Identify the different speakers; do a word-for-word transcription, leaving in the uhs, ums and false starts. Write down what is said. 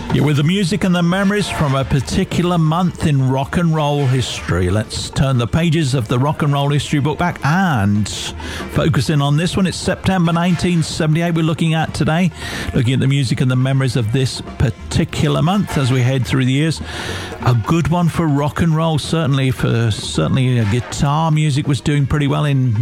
Speaker 1: You're with the music and the memories from a particular month in rock and roll history. Let's turn the pages of the rock and roll history book back and focus in on this one. It's September nineteen seventy-eight we're looking at today, looking at the music and the memories of this particular month as we head through the years. A good one for rock and roll, certainly. For certainly, uh, guitar music was doing pretty well in